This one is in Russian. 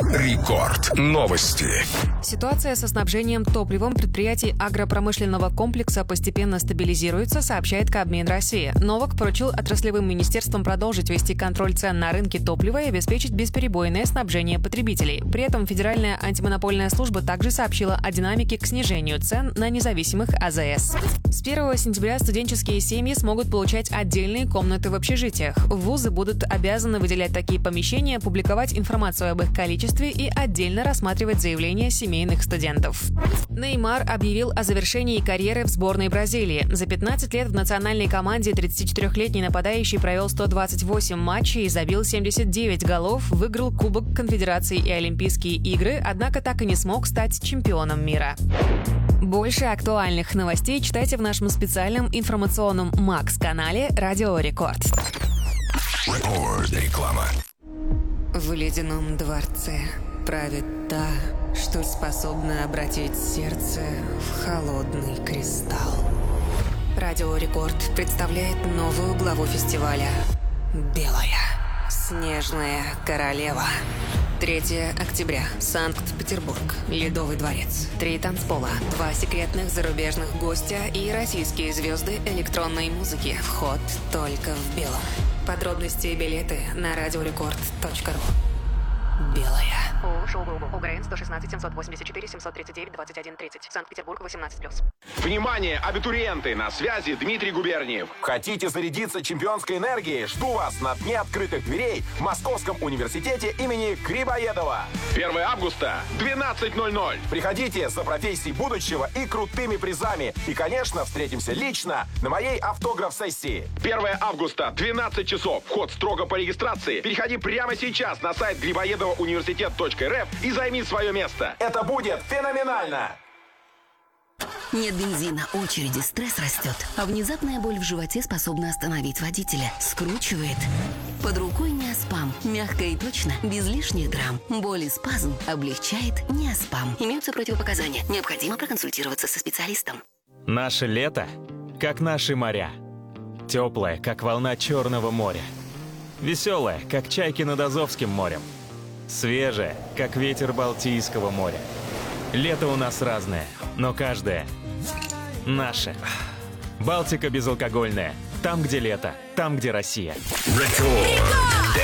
Рекорд. Новости. Ситуация со снабжением топливом предприятий агропромышленного комплекса постепенно стабилизируется, сообщает Кабмин России. Новак поручил отраслевым министерствам продолжить вести контроль цен на рынке топлива и обеспечить бесперебойное снабжение потребителей. При этом Федеральная антимонопольная служба также сообщила о динамике к снижению цен на независимых АЗС. С 1 сентября студенческие семьи смогут получать отдельные комнаты в общежитиях. Вузы будут обязаны выделять такие помещения, публиковать информацию об их количестве и отдельно рассматривать заявления семейных студентов. Неймар объявил о завершении карьеры в сборной Бразилии. За 15 лет в национальной команде 34-летний нападающий провел 128 матчей и забил 79 голов, выиграл Кубок Конфедерации и Олимпийские игры, однако так и не смог стать чемпионом мира. Больше актуальных новостей читайте в нашем специальном информационном Макс-канале «Радио Рекорд». Реклама. В ледяном дворце правит та, что способна обратить сердце в холодный кристалл. Радио Рекорд представляет новую главу фестиваля «Белая снежная королева». 3 октября. Санкт-Петербург. Ледовый дворец. 3 танцпола. 2 секретных зарубежных гостя и российские звезды электронной музыки. Вход только в белом. Подробности и билеты на radiorecord.ru. Белая. Украин 116 784 739 21 30. Санкт-Петербург 18+. Внимание, абитуриенты! На связи Дмитрий Губерниев. Хотите зарядиться чемпионской энергией? Жду вас на Дне открытых дверей в Московском университете имени Грибоедова. 1 августа, 12:00. Приходите за профессией будущего и крутыми призами. И, конечно, встретимся лично на моей автограф-сессии. 1 августа, 12 часов. Вход строго по регистрации. Переходи прямо сейчас на сайт грибоедовауниверситет.рф и займи свое место. Это будет феноменально! Нет бензина, очереди, стресс растет. А внезапная боль в животе способна остановить водителя. Скручивает. Под рукой Неоспам. Мягко и точно, без лишних драм. Боль и спазм облегчает Неоспам. Имеются противопоказания. Необходимо проконсультироваться со специалистом. Наше лето, как наши моря. Теплое, как волна Черного моря. Веселое, как чайки над Азовским морем. Свежее, как ветер Балтийского моря. Лето у нас разное, но каждое наше. Балтика безалкогольная. Там, где лето, там, где Россия. Рекорд.